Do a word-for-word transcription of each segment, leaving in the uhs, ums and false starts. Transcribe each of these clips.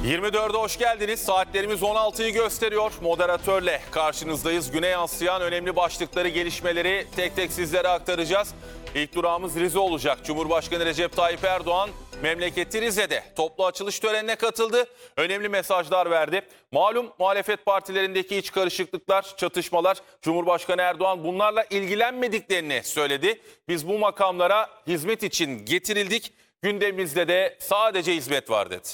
yirmi dörde hoş geldiniz. Saatlerimiz on altıyı gösteriyor. Moderatörle karşınızdayız. Güne yansıyan önemli başlıkları, gelişmeleri tek tek sizlere aktaracağız. İlk durağımız Rize olacak. Cumhurbaşkanı Recep Tayyip Erdoğan memleketi Rize'de toplu açılış törenine katıldı. Önemli mesajlar verdi. Malum muhalefet partilerindeki iç karışıklıklar, çatışmalar, Cumhurbaşkanı Erdoğan bunlarla ilgilenmediklerini söyledi. Biz bu makamlara hizmet için getirildik. Gündemimizde de sadece hizmet var dedi.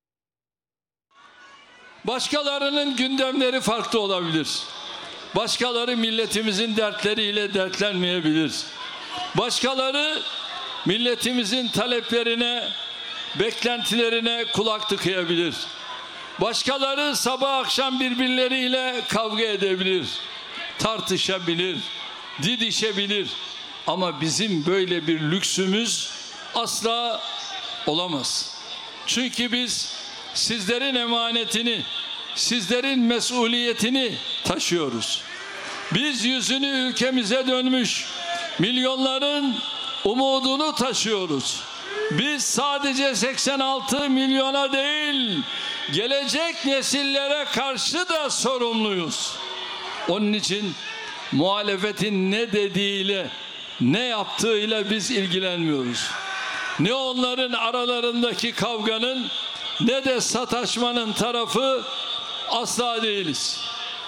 Başkalarının gündemleri farklı olabilir. Başkaları milletimizin dertleriyle dertlenmeyebilir. Başkaları milletimizin taleplerine, beklentilerine kulak tıkayabilir. Başkaları sabah akşam birbirleriyle kavga edebilir, tartışabilir, didişebilir. Ama bizim böyle bir lüksümüz asla olamaz. Çünkü biz sizlerin emanetini, sizlerin mesuliyetini taşıyoruz. Biz yüzünü ülkemize dönmüş milyonların umudunu taşıyoruz. Biz sadece seksen altı milyona değil, gelecek nesillere karşı da sorumluyuz. Onun için muhalefetin ne dediğiyle, ne yaptığıyla biz ilgilenmiyoruz. Ne onların aralarındaki kavganın ne de sataşmanın tarafı asla değiliz.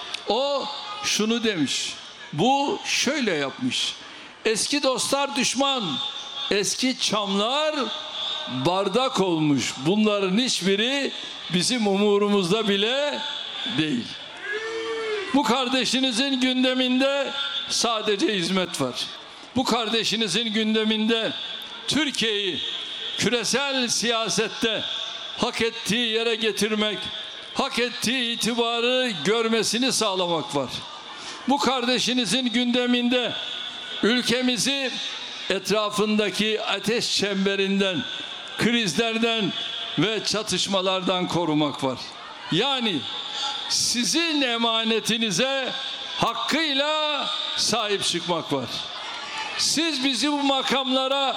O şunu demiş, bu şöyle yapmış. Eski dostlar düşman, eski çamlar bardak olmuş. Bunların hiçbiri bizim umurumuzda bile değil. Bu kardeşinizin gündeminde sadece hizmet var. Bu kardeşinizin gündeminde Türkiye'yi küresel siyasette hak ettiği yere getirmek, hak ettiği itibarı görmesini sağlamak var. Bu kardeşinizin gündeminde ülkemizi etrafındaki ateş çemberinden, krizlerden ve çatışmalardan korumak var. Yani sizin emanetinize hakkıyla sahip çıkmak var. Siz bizi bu makamlara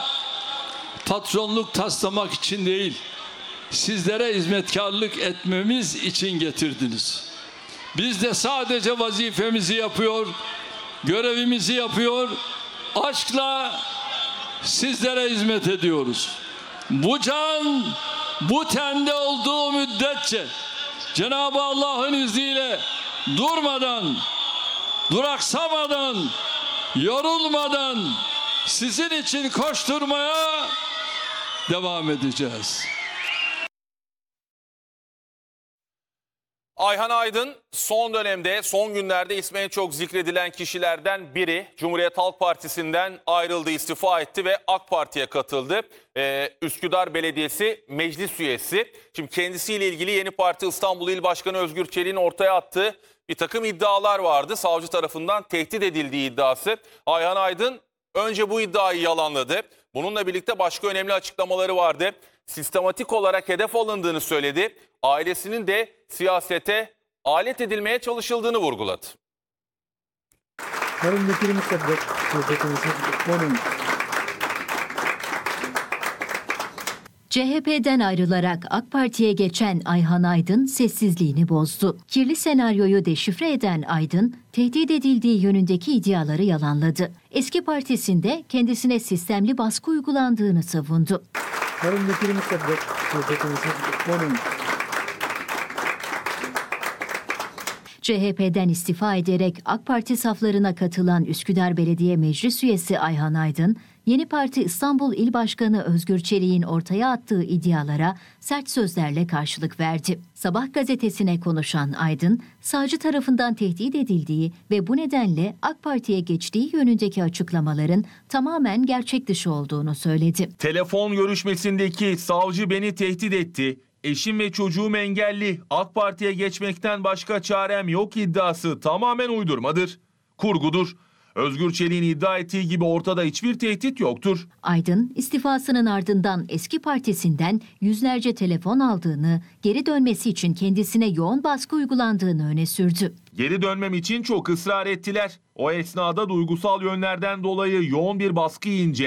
patronluk taslamak için değil, sizlere hizmetkarlık etmemiz için getirdiniz. Biz de sadece vazifemizi yapıyor, görevimizi yapıyor, aşkla sizlere hizmet ediyoruz. Bu can, bu tende olduğu müddetçe Cenab-ı Allah'ın izniyle durmadan, duraksamadan, yorulmadan sizin için koşturmaya devam edeceğiz. Ayhan Aydın son dönemde, son günlerde ismi en çok zikredilen kişilerden biri. Cumhuriyet Halk Partisi'nden ayrıldı, istifa etti ve AK Parti'ye katıldı. Ee, Üsküdar Belediyesi meclis üyesi. Şimdi kendisiyle ilgili Yeni Parti İstanbul İl Başkanı Özgür Çelik'in ortaya attığı bir takım iddialar vardı. Savcı tarafından tehdit edildiği iddiası. Ayhan Aydın önce bu iddiayı yalanladı. Bununla birlikte başka önemli açıklamaları vardı. Sistematik olarak hedef alındığını söyledi. Ailesinin de siyasete alet edilmeye çalışıldığını vurguladı. C H P'den ayrılarak AK Parti'ye geçen Ayhan Aydın sessizliğini bozdu. Kirli senaryoyu deşifre eden Aydın, tehdit edildiği yönündeki iddiaları yalanladı. Eski partisinde kendisine sistemli baskı uygulandığını savundu. C H P'den istifa ederek AK Parti saflarına katılan Üsküdar Belediye Meclis Üyesi Ayhan Aydın, Yeni Parti İstanbul İl Başkanı Özgür Çelik'in ortaya attığı iddialara sert sözlerle karşılık verdi. Sabah gazetesine konuşan Aydın, savcı tarafından tehdit edildiği ve bu nedenle AK Parti'ye geçtiği yönündeki açıklamaların tamamen gerçek dışı olduğunu söyledi. Telefon görüşmesindeki savcı beni tehdit etti. Eşim ve çocuğum engelli. AK Parti'ye geçmekten başka çarem yok iddiası tamamen uydurmadır, kurgudur. Özgür Çelik'in iddia ettiği gibi ortada hiçbir tehdit yoktur. Aydın, istifasının ardından eski partisinden yüzlerce telefon aldığını, geri dönmesi için kendisine yoğun baskı uygulandığını öne sürdü. Geri dönmem için çok ısrar ettiler. O esnada duygusal yönlerden dolayı yoğun bir baskı yiyince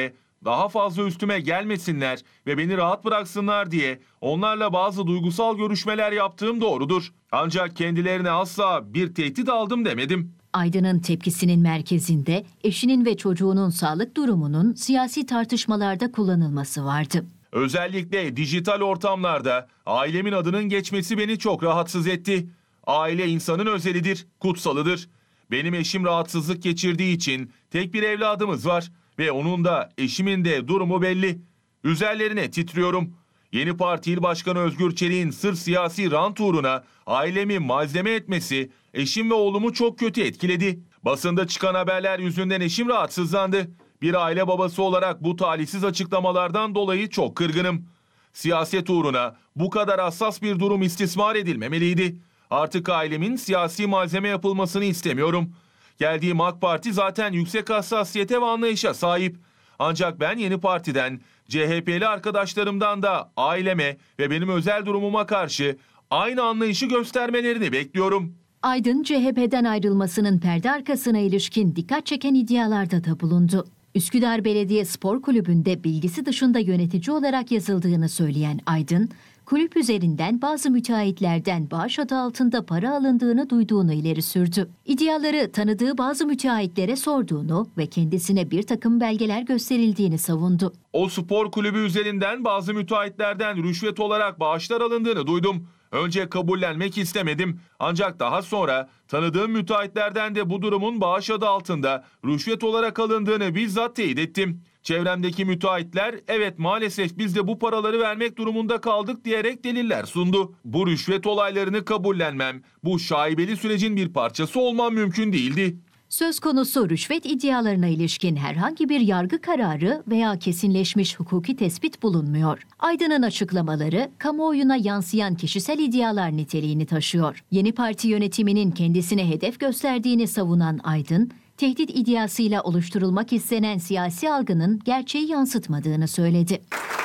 Daha fazla üstüme gelmesinler ve beni rahat bıraksınlar diye onlarla bazı duygusal görüşmeler yaptığım doğrudur. Ancak kendilerine asla bir tehdit aldım demedim. Aydın'ın tepkisinin merkezinde eşinin ve çocuğunun sağlık durumunun siyasi tartışmalarda kullanılması vardı. Özellikle dijital ortamlarda ailemin adının geçmesi beni çok rahatsız etti. Aile insanın özelidir, kutsalıdır. Benim eşim rahatsızlık geçirdiği için tek bir evladımız var ve onun da eşimin de durumu belli. Üzerlerine titriyorum. Yeni Parti İl Başkanı Özgür Çelik'in sırf siyasi rant uğruna ailemi malzeme etmesi eşim ve oğlumu çok kötü etkiledi. Basında çıkan haberler yüzünden eşim rahatsızlandı. Bir aile babası olarak bu talihsiz açıklamalardan dolayı çok kırgınım. Siyaset uğruna bu kadar hassas bir durum istismar edilmemeliydi. Artık ailemin siyasi malzeme yapılmasını istemiyorum. Geldiğim AK Parti zaten yüksek hassasiyete ve anlayışa sahip. Ancak ben Yeni Parti'den, C H P'li arkadaşlarımdan da aileme ve benim özel durumuma karşı aynı anlayışı göstermelerini bekliyorum. Aydın, C H P'den ayrılmasının perde arkasına ilişkin dikkat çeken iddialarda da bulundu. Üsküdar Belediye Spor Kulübü'nde bilgisi dışında yönetici olarak yazıldığını söyleyen Aydın, kulüp üzerinden bazı müteahhitlerden bağış adı altında para alındığını duyduğunu ileri sürdü. İddiaları tanıdığı bazı müteahhitlere sorduğunu ve kendisine bir takım belgeler gösterildiğini savundu. O spor kulübü üzerinden bazı müteahhitlerden rüşvet olarak bağışlar alındığını duydum. Önce kabullenmek istemedim. Ancak daha sonra tanıdığım müteahhitlerden de bu durumun bağış adı altında rüşvet olarak alındığını bizzat teyit ettim. Çevremdeki müteahhitler evet maalesef biz de bu paraları vermek durumunda kaldık diyerek deliller sundu. Bu rüşvet olaylarını kabullenmem, bu şaibeli sürecin bir parçası olmam mümkün değildi. Söz konusu rüşvet iddialarına ilişkin herhangi bir yargı kararı veya kesinleşmiş hukuki tespit bulunmuyor. Aydın'ın açıklamaları kamuoyuna yansıyan kişisel iddialar niteliğini taşıyor. Yeni Parti yönetiminin kendisine hedef gösterdiğini savunan Aydın, tehdit iddiasıyla oluşturulmak istenen siyasi algının gerçeği yansıtmadığını söyledi.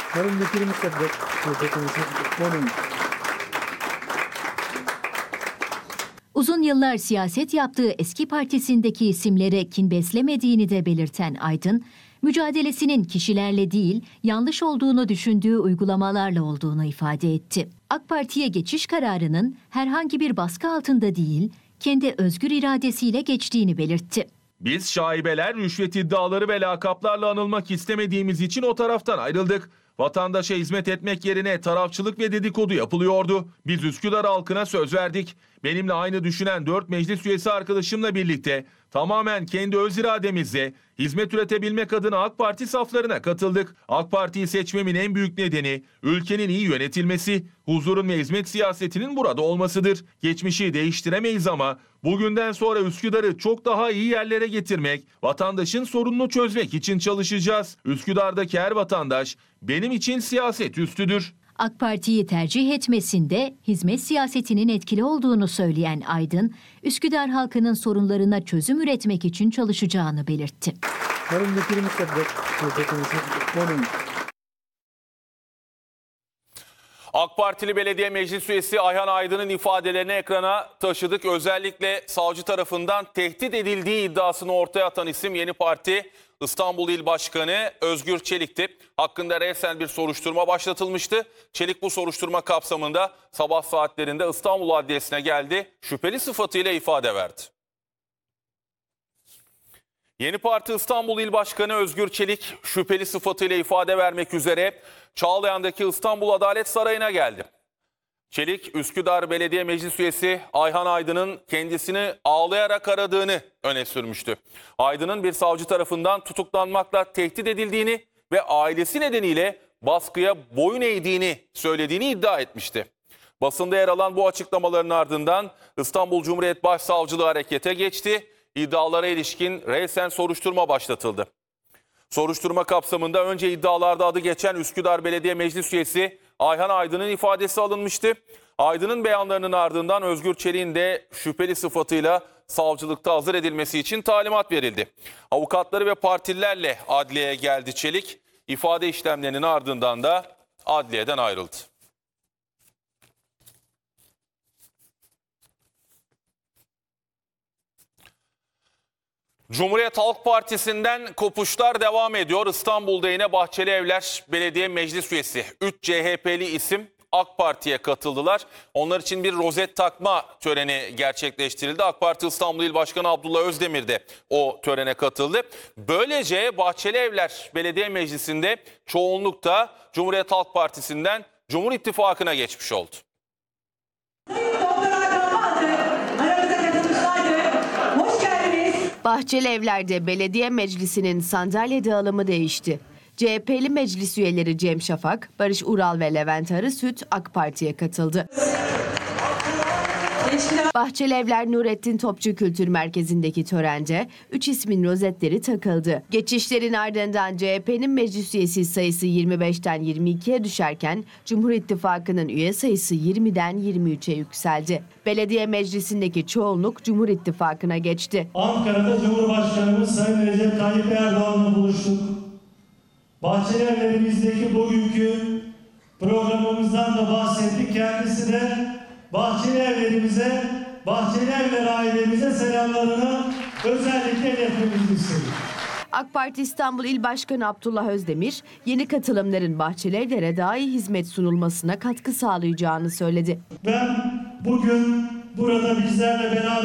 Uzun yıllar siyaset yaptığı eski partisindeki isimlere kin beslemediğini de belirten Aydın, mücadelesinin kişilerle değil, yanlış olduğunu düşündüğü uygulamalarla olduğunu ifade etti. AK Parti'ye geçiş kararının herhangi bir baskı altında değil, kendi özgür iradesiyle geçtiğini belirtti. Biz şaibeler, rüşvet iddiaları ve lakaplarla anılmak istemediğimiz için o taraftan ayrıldık. Vatandaşa hizmet etmek yerine tarafçılık ve dedikodu yapılıyordu. Biz Üsküdar halkına söz verdik. Benimle aynı düşünen dört meclis üyesi arkadaşımla birlikte tamamen kendi öz irademizle hizmet üretebilmek adına AK Parti saflarına katıldık. AK Parti'yi seçmemin en büyük nedeni ülkenin iyi yönetilmesi, huzurun ve hizmet siyasetinin burada olmasıdır. Geçmişi değiştiremeyiz ama bugünden sonra Üsküdar'ı çok daha iyi yerlere getirmek, vatandaşın sorununu çözmek için çalışacağız. Üsküdar'daki her vatandaş benim için siyaset üstüdür. AK Parti'yi tercih etmesinde hizmet siyasetinin etkili olduğunu söyleyen Aydın, Üsküdar halkının sorunlarına çözüm üretmek için çalışacağını belirtti. AK Partili Belediye Meclis Üyesi Ayhan Aydın'ın ifadelerini ekrana taşıdık. Özellikle savcı tarafından tehdit edildiği iddiasını ortaya atan isim Yeni Parti İstanbul İl Başkanı Özgür Çelik'ti. Hakkında resen bir soruşturma başlatılmıştı. Çelik bu soruşturma kapsamında sabah saatlerinde İstanbul Adliyesi'ne geldi. Şüpheli sıfatıyla ifade verdi. Yeni Parti İstanbul İl Başkanı Özgür Çelik şüpheli sıfatıyla ifade vermek üzere Çağlayan'daki İstanbul Adalet Sarayı'na geldi. Çelik, Üsküdar Belediye Meclis Üyesi Ayhan Aydın'ın kendisini ağlayarak aradığını öne sürmüştü. Aydın'ın bir savcı tarafından tutuklanmakla tehdit edildiğini ve ailesi nedeniyle baskıya boyun eğdiğini söylediğini iddia etmişti. Basında yer alan bu açıklamaların ardından İstanbul Cumhuriyet Başsavcılığı harekete geçti. İddialara ilişkin resen soruşturma başlatıldı. Soruşturma kapsamında önce iddialarda adı geçen Üsküdar Belediye Meclis Üyesi Ayhan Aydın'ın ifadesi alınmıştı. Aydın'ın beyanlarının ardından Özgür Çelik'in de şüpheli sıfatıyla savcılıkta hazır edilmesi için talimat verildi. Avukatları ve partililerle adliyeye geldi Çelik. İfade işlemlerinin ardından da adliyeden ayrıldı. Cumhuriyet Halk Partisi'nden kopuşlar devam ediyor. İstanbul'da yine Bahçelievler Belediye Meclis Üyesi üç C H P'li isim AK Parti'ye katıldılar. Onlar için bir rozet takma töreni gerçekleştirildi. AK Parti İstanbul İl Başkanı Abdullah Özdemir de o törene katıldı. Böylece Bahçelievler Belediye Meclisi'nde çoğunluk da Cumhuriyet Halk Partisi'nden Cumhur İttifakı'na geçmiş oldu. Bahçelievler'de belediye meclisinin sandalye dağılımı değişti. C H P'li meclis üyeleri Cem Şafak, Barış Ural ve Levent Arısüt AK Parti'ye katıldı. Bahçelievler Nurettin Topçu Kültür Merkezi'ndeki törende üç ismin rozetleri takıldı. Geçişlerin ardından C H P'nin meclis üyesi sayısı yirmi beşten yirmi ikiye düşerken Cumhur İttifakı'nın üye sayısı yirmiden yirmi üçe yükseldi. Belediye meclisindeki çoğunluk Cumhur İttifakı'na geçti. Ankara'da Cumhurbaşkanımız Sayın Recep Tayyip Erdoğan'la buluştuk. Bahçelievlerimizdeki bugünkü programımızdan da bahsettik. Kendisi de Bahçelievlerimize, Bahçelievler ailemize selamlarını özellikle iletmemizi istedi. AK Parti İstanbul İl Başkanı Abdullah Özdemir, yeni katılımların Bahçelievlere daha iyi hizmet sunulmasına katkı sağlayacağını söyledi. Ben bugün burada bizlerle beraber